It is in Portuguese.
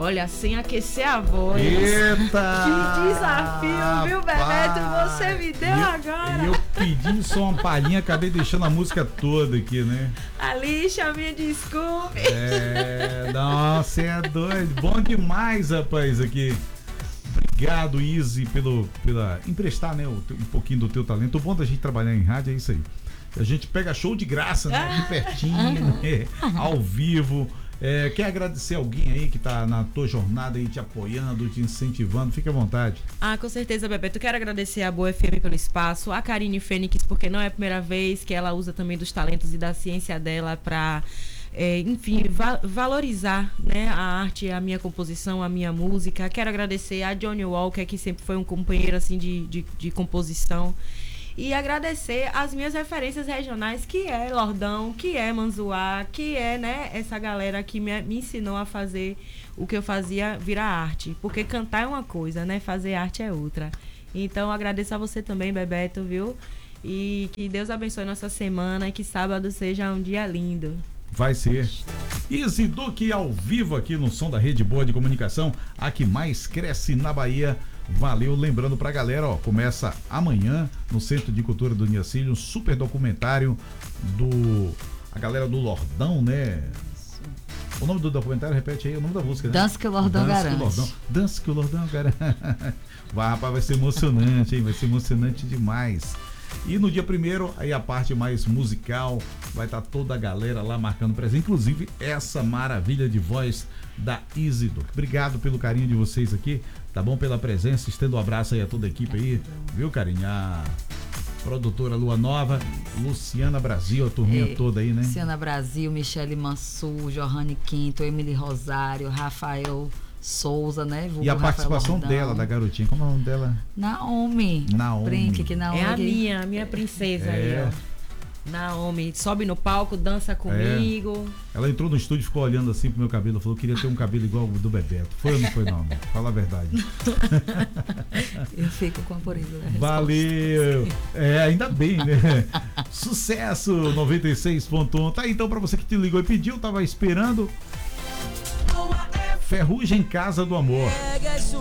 Olha, sem aquecer a voz. Eita! Que desafio, viu, Bebeto? Você me deu agora. E eu pedi só uma palhinha, acabei deixando a música toda aqui, né? Alixa, me desculpe. Nossa, é doido. Bom demais, rapaz, aqui. Obrigado, Izzy, pela emprestar, né, um pouquinho do teu talento. O bom da gente trabalhar em rádio é isso aí. A gente pega show de graça, né? De pertinho, né? Ao vivo. Quer agradecer alguém aí que tá na tua jornada aí te apoiando, te incentivando? Fique à vontade. Com certeza, Bebeto. Quero agradecer a Boa FM pelo espaço, a Karine Fênix, porque não é a primeira vez que ela usa também dos talentos e da ciência dela para, enfim, valorizar, né, a arte, a minha composição, a minha música. Quero agradecer a Johnny Walker, que sempre foi um companheiro assim de composição. E agradecer as minhas referências regionais, que é Lordão, que é Manzoá, que é, né, essa galera que me ensinou a fazer o que eu fazia virar arte. Porque cantar é uma coisa, né? Fazer arte é outra. Então, agradeço a você também, Bebeto, viu? E que Deus abençoe nossa semana e que sábado seja um dia lindo. Vai ser. Izzy Duque ao vivo aqui no Som da Rede Boa de Comunicação, a que mais cresce na Bahia. Valeu, lembrando pra galera, ó, começa amanhã no Centro de Cultura do Niacílio, um super documentário a galera do Lordão, né? O nome do documentário, repete aí, o nome da música, né? Dança que o Lordão garante. Dança que o Lordão garante. Vai ser emocionante, hein? Vai ser emocionante demais. E no dia 1º, aí a parte mais musical, vai estar toda a galera lá marcando presença, inclusive essa maravilha de voz da Izzy Duque. Obrigado pelo carinho de vocês aqui, tá bom? Pela presença, estendo um abraço aí a toda a equipe aí, viu, carinho? A produtora Lua Nova, Luciana Brasil, a turminha toda aí, né? Luciana Brasil, Michele Mansur, Johanne Quinto, Emily Rosário, Rafael Souza, né? E a participação dela, da garotinha, como é o nome dela? Naomi. Brinque que Naomi. É a minha princesa aí, ó. Naomi, sobe no palco, dança comigo. Ela entrou no estúdio e ficou olhando assim pro meu cabelo, falou que queria ter um cabelo igual ao do Bebeto. Foi ou não foi, não? Fala a verdade. Eu fico com a pureza da resposta. Valeu! Ainda bem, né? Sucesso 96.1. Tá, então, pra você que te ligou e pediu, tava esperando. Ferrugem Casa do Amor.